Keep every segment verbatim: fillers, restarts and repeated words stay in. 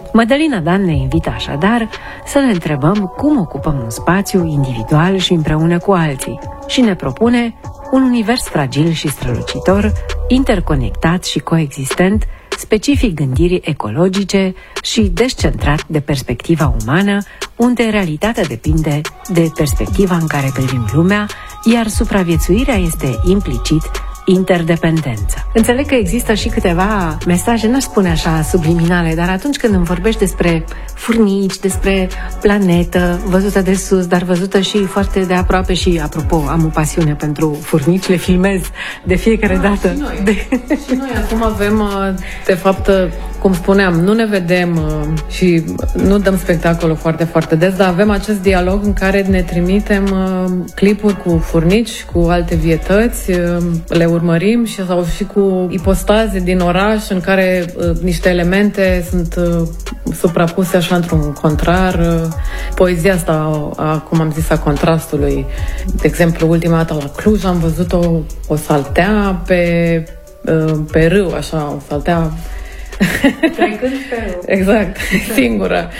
Mădălina Dan ne invită așadar să ne întrebăm cum ocupăm un spațiu individual și împreună cu alții și ne propune un univers fragil și strălucitor, interconectat și coexistent, specific gândirii ecologice și descentrat de perspectiva umană, unde realitatea depinde de perspectiva în care privim lumea, iar supraviețuirea este implicit interdependență. Înțeleg că există și câteva mesaje, n-aș spune așa subliminale, dar atunci când îmi vorbești despre furnici, despre planetă, văzută de sus, dar văzută și foarte de aproape și, apropo, am o pasiune pentru furnici, le filmez de fiecare da, dată. Și noi. De... și noi acum avem, de fapt, cum spuneam, nu ne vedem și nu dăm spectacolul foarte, foarte des, dar avem acest dialog în care ne trimitem clipuri cu furnici, cu alte vietăți, le urmărim și sau și cu ipostaze din oraș în care uh, niște elemente sunt uh, suprapuse așa într-un contrar. Uh, poezia asta, a, cum am zis, a contrastului. De exemplu, ultima dată la Cluj am văzut o, o saltea pe, uh, pe râu, așa, o saltea trecând pe râu. Exact, singură.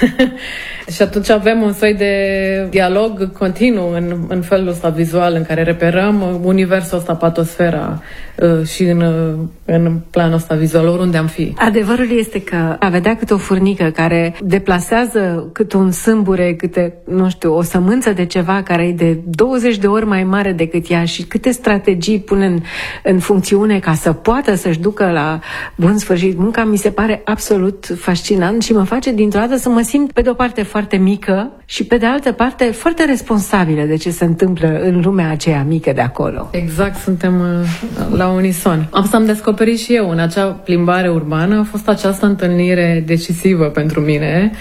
Și atunci avem un soi de dialog continuu în, în felul ăsta vizual în care reperăm universul ăsta, patosfera și în, în planul ăsta vizual, oriunde am fi. Adevărul este că a vedea câte o furnică care deplasează câte un sâmbure, câte, nu știu, o sămânță de ceva care e de douăzeci de ori mai mare decât ea și câte strategii pune în, în funcțiune ca să poată să-și ducă la bun sfârșit munca, mi se pare absolut fascinant și mă face dintr-o dată să mă simt pe de o parte foarte mică și pe de altă parte foarte responsabilă de ce se întâmplă în lumea aceea mică de acolo. Exact, suntem la unison. Am să-mi descoperit și eu în acea plimbare urbană, a fost această întâlnire decisivă pentru mine,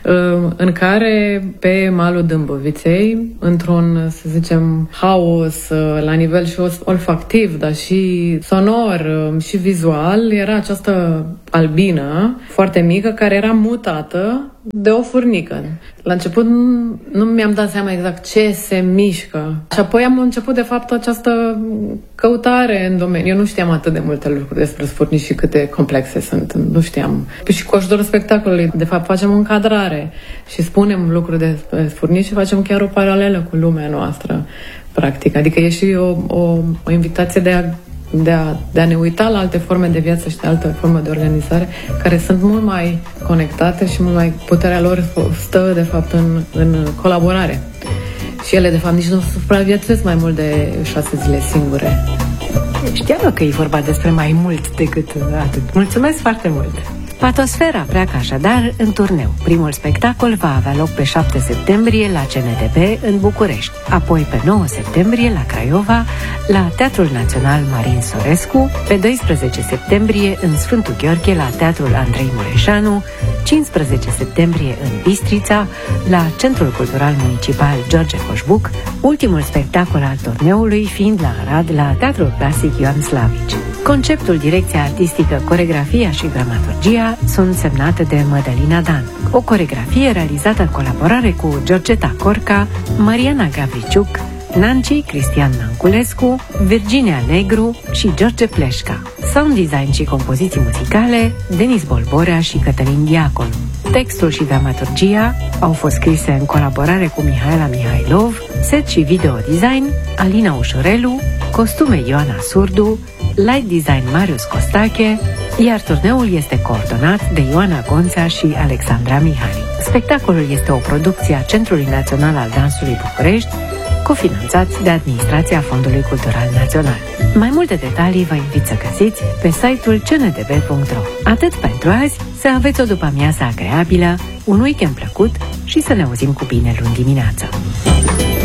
în care pe malul Dâmboviței, într-un, să zicem, haos la nivel și olfactiv, dar și sonor și vizual, era această albină foarte mică care era mutată de o furnică. La început nu, nu mi-am dat seama exact ce se mișcă. Și apoi am început de fapt această căutare în domeniu. Eu nu știam atât de multe lucruri despre furnici și câte complexe sunt. Nu știam. Și cu ajutorul spectacolului, de fapt, facem o încadrare și spunem lucruri despre furnici și facem chiar o paralelă cu lumea noastră, practic. Adică e și o, o, o invitație de a De a, de a ne uita la alte forme de viață și de alte forme de organizare care sunt mult mai conectate și mult mai puterea lor stă de fapt în, în colaborare. Și ele de fapt nici nu supraviețuiesc mai mult de șase zile singure. Știam că e vorba despre mai mult decât atât. Mulțumesc foarte mult! Patosfera pleacă așadar în turneu. Primul spectacol va avea loc pe șapte septembrie la C N D P în București, apoi pe nouă septembrie la Craiova, la Teatrul Național Marin Sorescu, pe doisprezece septembrie în Sfântul Gheorghe la Teatrul Andrei Mureșanu, cincisprezece septembrie în Bistrița, la Centrul Cultural Municipal George Coșbuc, ultimul spectacol al turneului fiind la Arad, la Teatrul Clasic Ioan Slavici. Conceptul, direcția artistică, coregrafia și dramaturgia sunt semnate de Mădălina Dan. O coregrafie realizată în colaborare cu Georgeta Corca, Mariana Gavriciuc, Nanci Cristian Nanculescu, Virginia Negru și George Pleșca. Sound design și compoziții muzicale, Denis Bolborea și Cătălin Diaconu. Textul și dramaturgia au fost scrise în colaborare cu Mihaela Mihailov, set și video design, Alina Ușurelu, costume Ioana Surdu, light design Marius Costache, iar turneul este coordonat de Ioana Gonța și Alexandra Mihali. Spectacolul este o producție a Centrului Național al Dansului București, cofinanțat de Administrația Fondului Cultural Național. Mai multe detalii vă invit să găsiți pe site-ul c n d b punct r o. Atât pentru azi, să aveți o după-amiază agreabilă, un weekend plăcut și să ne auzim cu bine luni dimineața.